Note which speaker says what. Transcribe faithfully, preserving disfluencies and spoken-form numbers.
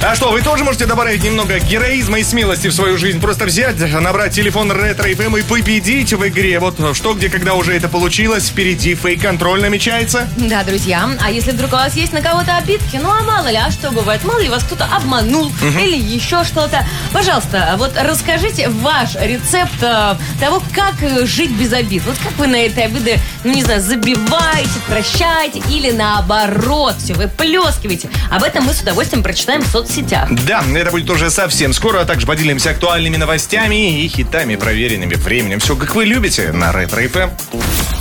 Speaker 1: А что, вы тоже можете добавить немного героизма и смелости в свою жизнь. Просто взять, набрать телефон Ретро эф эм и победить в игре. Вот что, где, когда уже это получилось. Впереди фейк-контроль намечается.
Speaker 2: Да, друзья. А если вдруг у вас есть на кого-то обидки, ну а мало ли, а что бывает? Мало ли вас кто-то обманул угу. или еще что-то. Пожалуйста, вот расскажите ваш рецепт э, того, как жить без обид. Вот как вы на этой обиды, ну не знаю, забиваете, прощаете или наоборот, все выплескиваете. Об этом мы с удовольствием прочитаем в соцсетях.
Speaker 1: Да, это будет уже совсем скоро, а также поделимся актуальными новостями и хитами, проверенными временем. Все, как вы любите, на Ретро эф эм.